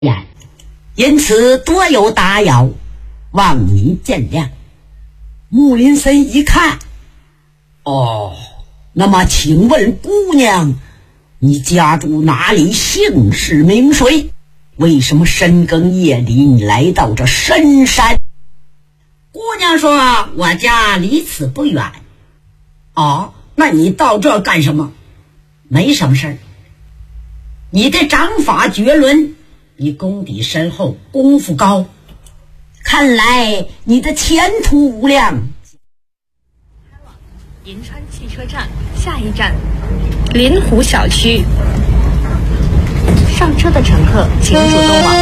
言，因此多有打扰，望您见谅。木林森一看，哦，那么请问姑娘，你家住哪里，姓氏名谁？为什么深更夜里你来到这深山？姑娘说，我家离此不远。哦，那你到这干什么？没什么事儿。你的掌法绝伦，你功底深厚，功夫高，看来你的前途无量。 银川汽车站，下一站临湖小区。上车的乘客请主动往